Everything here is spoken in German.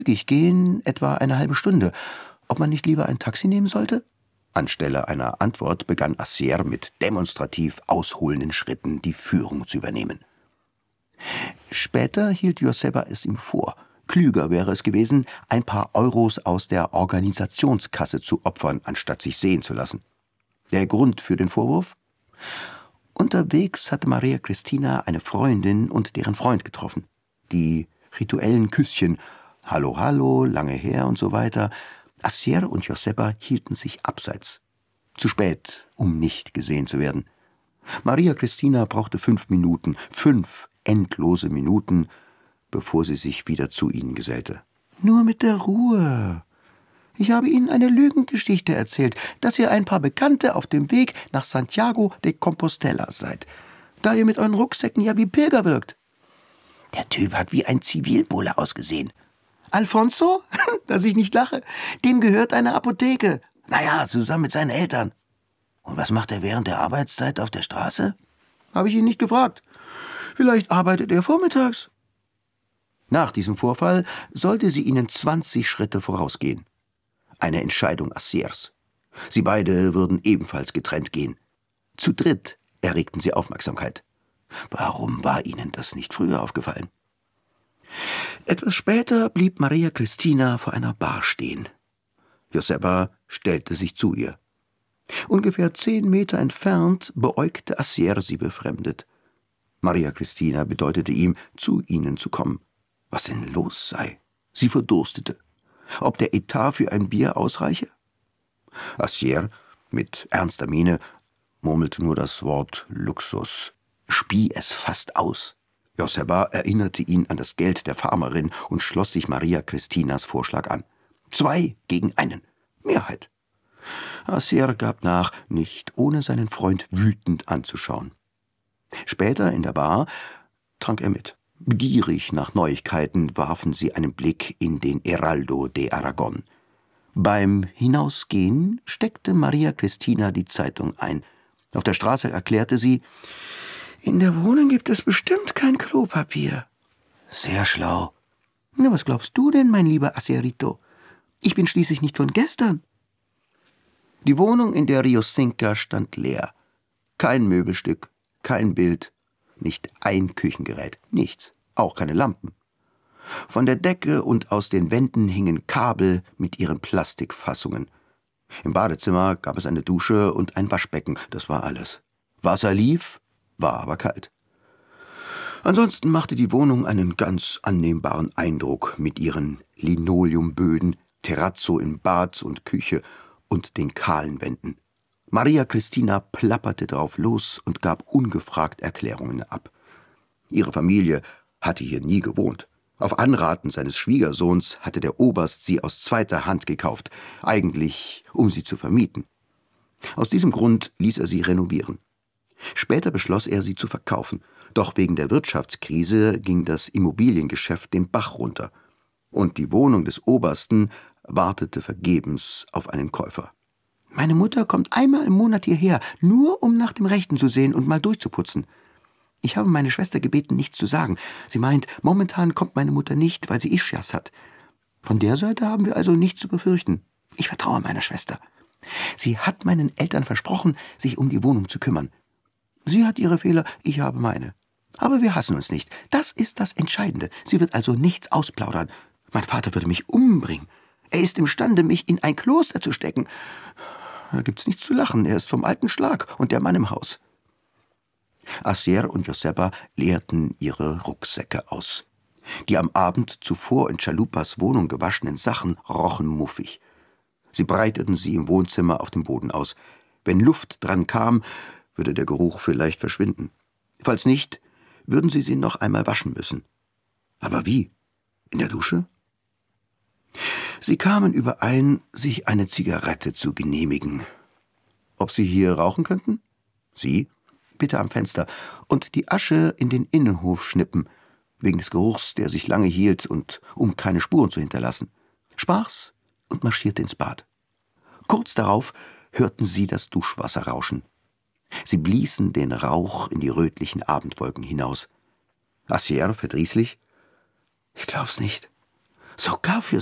Ich gehe in etwa eine halbe Stunde. Ob man nicht lieber ein Taxi nehmen sollte?« Anstelle einer Antwort begann Assier mit demonstrativ ausholenden Schritten die Führung zu übernehmen. Später hielt Joseba es ihm vor. Klüger wäre es gewesen, ein paar Euros aus der Organisationskasse zu opfern, anstatt sich sehen zu lassen. Der Grund für den Vorwurf? Unterwegs hatte Maria Cristina eine Freundin und deren Freund getroffen. Die rituellen Küsschen, Hallo, hallo, lange her und so weiter. Assier und Joseba hielten sich abseits. Zu spät, um nicht gesehen zu werden. Maria Cristina brauchte 5 Minuten, 5 endlose Minuten, bevor sie sich wieder zu ihnen gesellte. »Nur mit der Ruhe. Ich habe Ihnen eine Lügengeschichte erzählt, dass ihr ein paar Bekannte auf dem Weg nach Santiago de Compostela seid, da ihr mit euren Rucksäcken ja wie Pilger wirkt.« »Der Typ hat wie ein Zivilbulle ausgesehen.« »Alfonso? Dass ich nicht lache. Dem gehört eine Apotheke. Naja, zusammen mit seinen Eltern.« »Und was macht er während der Arbeitszeit auf der Straße?« »Habe ich ihn nicht gefragt. Vielleicht arbeitet er vormittags.« Nach diesem Vorfall sollte sie ihnen 20 Schritte vorausgehen. Eine Entscheidung Assiers. Sie beide würden ebenfalls getrennt gehen. Zu dritt erregten sie Aufmerksamkeit. Warum war ihnen das nicht früher aufgefallen? Etwas später blieb Maria Cristina vor einer Bar stehen. Joseba stellte sich zu ihr. Ungefähr 10 Meter entfernt beäugte Assier sie befremdet. Maria Cristina bedeutete ihm, zu ihnen zu kommen. Was denn los sei? Sie verdurstete. Ob der Etat für ein Bier ausreiche? Assier, mit ernster Miene, murmelte nur das Wort Luxus, spie es fast aus. Joseba erinnerte ihn an das Geld der Farmerin und schloss sich Maria Cristinas Vorschlag an. 2 gegen 1. Mehrheit. Assier gab nach, nicht ohne seinen Freund wütend anzuschauen. Später in der Bar trank er mit. Gierig nach Neuigkeiten warfen sie einen Blick in den Heraldo de Aragon. Beim Hinausgehen steckte Maria Cristina die Zeitung ein. Auf der Straße erklärte sie, »In der Wohnung gibt es bestimmt kein Klopapier.« »Sehr schlau.« »Na, was glaubst du denn, mein lieber Assierito? Ich bin schließlich nicht von gestern.« Die Wohnung in der Rio Cinca stand leer. Kein Möbelstück, kein Bild, nicht ein Küchengerät, nichts, auch keine Lampen. Von der Decke und aus den Wänden hingen Kabel mit ihren Plastikfassungen. Im Badezimmer gab es eine Dusche und ein Waschbecken, das war alles. Wasser lief, war aber kalt. Ansonsten machte die Wohnung einen ganz annehmbaren Eindruck mit ihren Linoleumböden, Terrazzo in Bad und Küche und den kahlen Wänden. Maria Cristina plapperte drauf los und gab ungefragt Erklärungen ab. Ihre Familie hatte hier nie gewohnt. Auf Anraten seines Schwiegersohns hatte der Oberst sie aus zweiter Hand gekauft, eigentlich um sie zu vermieten. Aus diesem Grund ließ er sie renovieren. Später beschloss er, sie zu verkaufen, doch wegen der Wirtschaftskrise ging das Immobiliengeschäft den Bach runter. Und die Wohnung des Obersten wartete vergebens auf einen Käufer. »Meine Mutter kommt einmal im Monat hierher, nur um nach dem Rechten zu sehen und mal durchzuputzen. Ich habe meine Schwester gebeten, nichts zu sagen. Sie meint, momentan kommt meine Mutter nicht, weil sie Ischias hat. Von der Seite haben wir also nichts zu befürchten. Ich vertraue meiner Schwester. Sie hat meinen Eltern versprochen, sich um die Wohnung zu kümmern. Sie hat ihre Fehler, ich habe meine. Aber wir hassen uns nicht. Das ist das Entscheidende. Sie wird also nichts ausplaudern. Mein Vater würde mich umbringen. Er ist imstande, mich in ein Kloster zu stecken. Da gibt's nichts zu lachen. Er ist vom alten Schlag und der Mann im Haus.« Assier und Joseba leerten ihre Rucksäcke aus. Die am Abend zuvor in Chalupas Wohnung gewaschenen Sachen rochen muffig. Sie breiteten sie im Wohnzimmer auf dem Boden aus. Wenn Luft dran kam, würde der Geruch vielleicht verschwinden. Falls nicht, würden sie noch einmal waschen müssen. Aber wie? In der Dusche? Sie kamen überein, sich eine Zigarette zu genehmigen. Ob sie hier rauchen könnten? Sie? Bitte am Fenster. Und die Asche in den Innenhof schnippen, wegen des Geruchs, der sich lange hielt und um keine Spuren zu hinterlassen. Sprach's und marschierte ins Bad. Kurz darauf hörten sie das Duschwasser rauschen. Sie bliesen den Rauch in die rötlichen Abendwolken hinaus. Assier, verdrießlich: »Ich glaub's nicht. Sogar für